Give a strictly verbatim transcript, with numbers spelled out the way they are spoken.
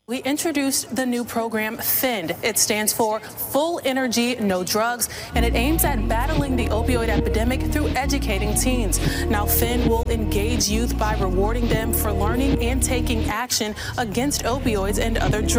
We introduced the new program, FEND. It stands for Full Energy, No Drugs, and it aims at battling the opioid epidemic through educating teens. Now, FEND will engage youth by rewarding them for learning and taking action against opioids and other drugs.